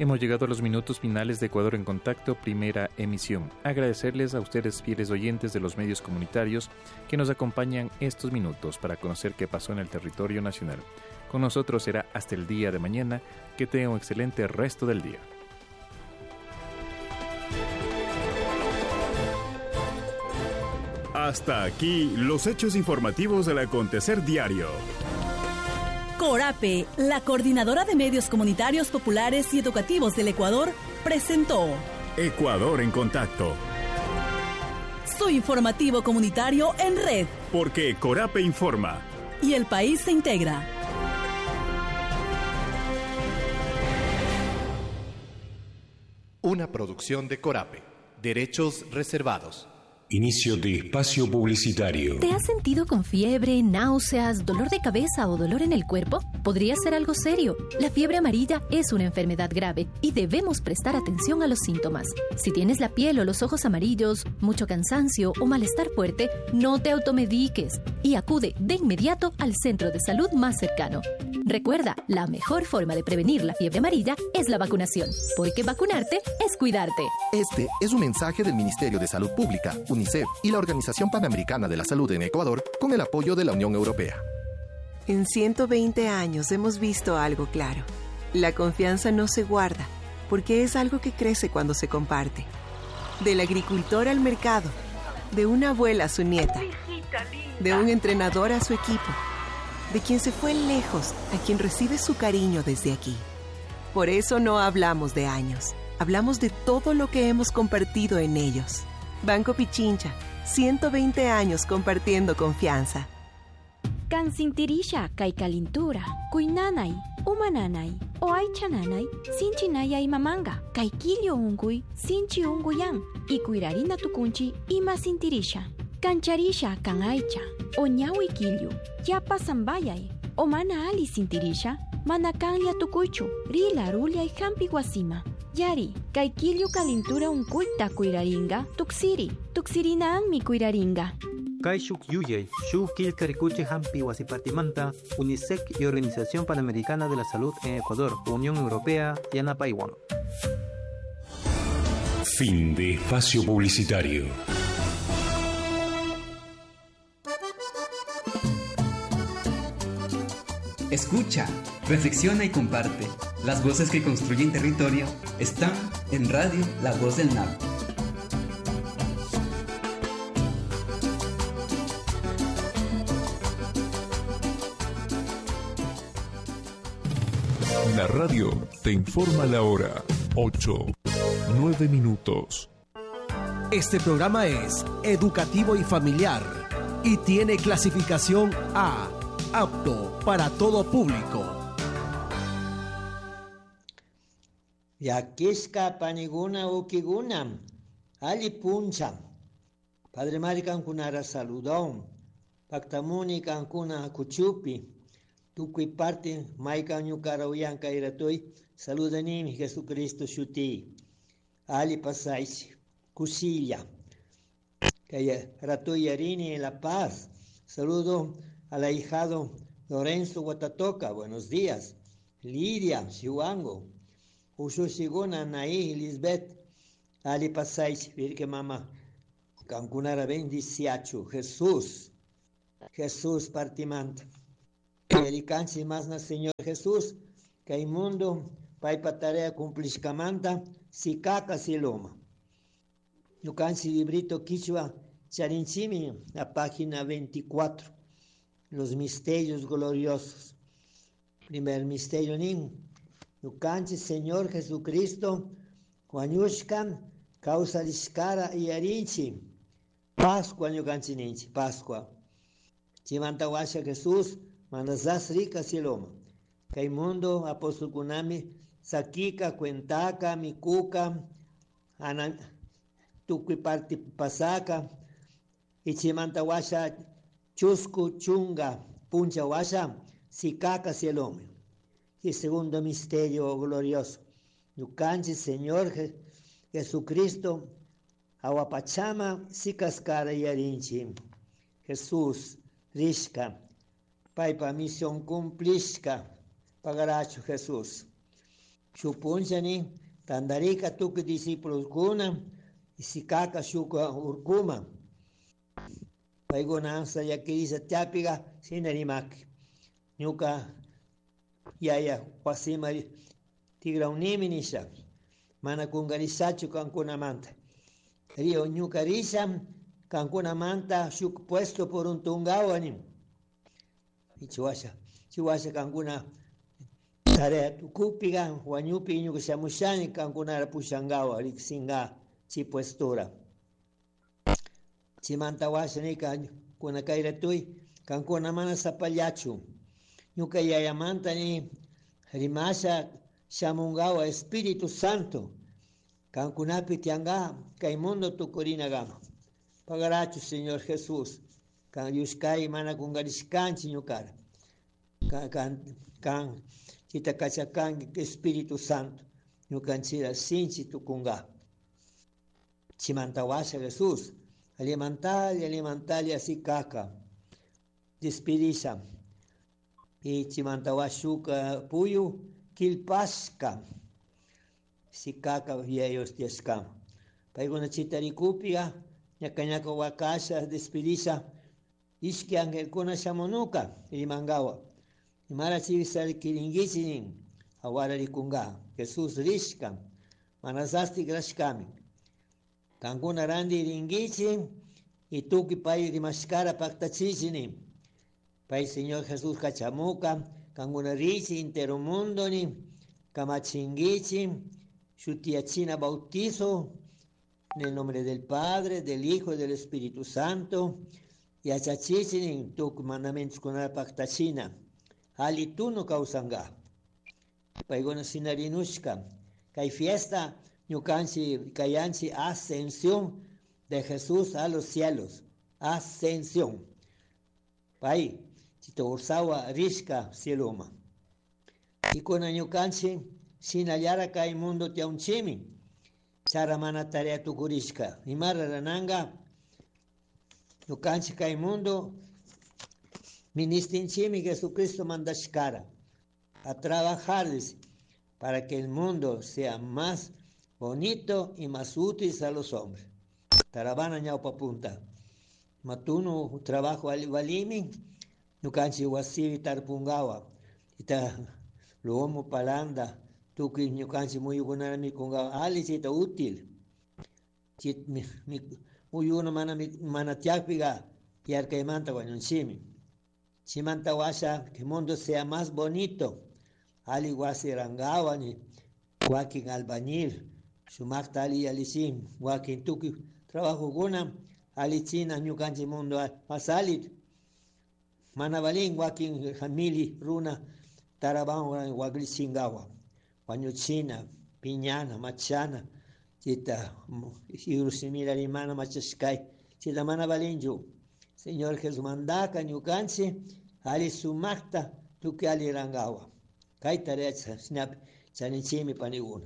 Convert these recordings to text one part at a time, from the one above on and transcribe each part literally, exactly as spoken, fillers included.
Hemos llegado a los minutos finales de Ecuador en Contacto, primera emisión. Agradecerles a ustedes, fieles oyentes de los medios comunitarios, que nos acompañan estos minutos para conocer qué pasó en el territorio nacional. Con nosotros será hasta el día de mañana. Que tengan un excelente resto del día. Hasta aquí los hechos informativos del acontecer diario. CORAPE, la Coordinadora de Medios Comunitarios Populares y Educativos del Ecuador, presentó Ecuador en Contacto. Su informativo comunitario en red. Porque CORAPE informa. Y el país se integra. Una producción de CORAPE. Derechos reservados. Inicio de espacio publicitario. ¿Te has sentido con fiebre, náuseas, dolor de cabeza o dolor en el cuerpo? Podría ser algo serio. La fiebre amarilla es una enfermedad grave y debemos prestar atención a los síntomas. Si tienes la piel o los ojos amarillos, mucho cansancio o malestar fuerte, no te automediques y acude de inmediato al centro de salud más cercano. Recuerda, la mejor forma de prevenir la fiebre amarilla es la vacunación, porque vacunarte es cuidarte. Este es un mensaje del Ministerio de Salud Pública, UNICEF y la Organización Panamericana de la Salud en Ecuador con el apoyo de la Unión Europea. En ciento veinte años hemos visto algo claro. La confianza no se guarda, porque es algo que crece cuando se comparte. Del agricultor al mercado, de una abuela a su nieta, de un entrenador a su equipo, de quien se fue lejos a quien recibe su cariño desde aquí. Por eso no hablamos de años, hablamos de todo lo que hemos compartido en ellos. Banco Pichincha, ciento veinte años compartiendo confianza. Kansintirisha kay kalintura, kuynanay, umananay, oaychananay, sinchinayay mamanga, kay kilyo unguy, sinchi unguyan, y kuirarina tukunchi, ima sintirisha. Kancharisha kan aycha, o ñawi kilyo, yapa sambayay, o mana ali sintirisha, mana kanya tukuychu, rila rulia y hampi guasima. Yari, kay kilyo kalintura unkuy ta kuiraringa, tuksiri, tuksirinaan mi kuiraringa. Kay shuk yuyay, shuk kilka rikuche hampi wasipartimanta, UNICEF y Organización Panamericana de la Salud en Ecuador, Unión Europea, Yanapaywan. Fin de espacio publicitario. Escucha, reflexiona y comparte. Las voces que construyen territorio están en Radio La Voz del Napo. La radio te informa la hora. ocho, nueve minutos. Este programa es educativo y familiar y tiene clasificación A, apto para todo público. Yakishka paniguna ukiguna, ali puncha. Padre Mari cankunara saludón, pactamuni cancuna cuchupi, tukui parte maika ñukara uyanka iratoi, saludanimi Jesucristo shuti, ali pasais, cusilla, kaya ratoi yarini en La Paz, saludo al ahijado Lorenzo Guatatoca, buenos días, Lidia, Chihuango, Ushu Shiguna, Naí, Lisbeth, Ali Pasais, Virgen Mamá, Cancunara bendiciachu, Jesús, Jesús partimanta. El canchi más na Señor Jesús, que hay mundo, pai patarea cumplishkamanta, si caca si loma. Yo canchi librito quichua, charinchimi, la página veinticuatro, los misterios gloriosos. Primer misterio nin. Yukanchi Señor Jesucristo, Juanyushkan, causa liskara y arinchi. Pascua yukanchi ninchi, Pascua. Chimantawasha Jesús, manazas rica siloma. Kaimundo, apóstol kunami, sakika, cuentaca, mikuka, ana, tukui parti pasaka, y chimantawasha chusku chunga, puncha washa, sikaka siloma. Y segundo misterio glorioso, Yukanchi Señor Je- Jesucristo, Aguapachama, Sikascara y Arinchi, Jesús, Rishka, Paipa misión cumplishka, Pagaracho Jesús. Shupunchani, tandarika tuki discípulos kuna, isikaka shuka urkuma. Paigona ansa yakirisa tiapiga sinarimaki. Nyuka yaya wasimari tigra uniminisha. Mana kungarisachu kankuna manta. Rio nyuka risa kankuna manta shuk puesto por un tungawani. Y chihuasha, chihuasha kankuna tarea tukupiga wanyupi nyuka shamushani kankuna rapushangawa riksinga chipuestura. Chimanta washanika kuna kaira tui kankuna mana sapallachu. Nyuka yayamanta ni rimasha shamungawa Espíritu Santo. Kankunapi tianga kaimundo tukurina gama. Pagarachu Señor Jesús. Kan yushkai mana kungarishkanchi nyukara. Kan kan kan kita kachakan Espíritu Santo. Nyukanchira sinchi tukunga. Chimantawasha Jesús. Alimental, alimental y así caca. Despedisha. Y chimantawashuka puyu kilpaska. Si caca via ellos tiescam. Paigona chitarikupia, ñakanyaka wakasha despedisha. Ishki angel kuna shamonuka, ilimangawa. Imara chivisal kiringichinin, awara rikunga. Jesús rishkam, manazasti grashkami. Kankuna randi ringichin, y tuki pai rimashkara paktachichinin. Pai Señor Jesús cachamuka, kankuna richi interomundo ni, kamachingichin, shutiachina bautizo, en el nombre del Padre, del Hijo y del Espíritu Santo, y achachichinin tuk mandamentos con la paktachina. Ali tu no causanga. Paigona sinarinushka, kai fiesta, ñukanchi, kayanchi, ascensión de Jesús a los cielos. Ascensión. Pai, chito ursawa rishka cieloma. Y con ñukanchi, sinayara kai mundo tiaunchimi. Charamana tarea tukurishka. Imara rananga, ñukanchi kai mundo, ministinchimi Jesucristo mandashkara. A trabajar, dice, para que el mundo sea más bonito y más útil a los hombres. Taravana ñaupa punta. Matuno trabajo al valimi, ñukanchi wasivi tarpungawa. Ita lo homo palanda, tuki ñukanchi muy gunara mi kungawa. Ali chita útil. Chit mi muy uno mana mana tiapiga y arcaimanta guanyonchimi. Chimanta washa que el mundo sea más bonito. Ali wasi rangawa ni wakin albañil. Sumakta ali alisim, wakin tuki trabajo guna, ali china ñukanchi mundo masalit. Manabalin wakin hamili runa taraban wagli singawa. Wanyo china, piñana, machana, chita irusimira limana machaskai, chita manabalin yo. Señor Jesús mandaka ñukanchi, ali sumakta tuki ali rangawa. Kai tarea snap chanichimi paniguna.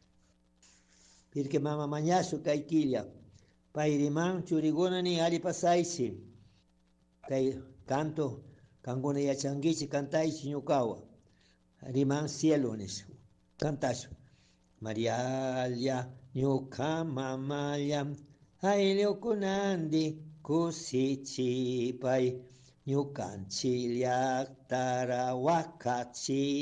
Porque mama mañasu kai kilia. Pairiman churiguna ni ali pasaisi. Kai canto kanguna ya changichi cantaisi ñukawa. Riman cielones. Cantasu. Marialia ñuka mamaya. Aileo kunandi kusichi pai. Ñukanchi liak tarawakachi.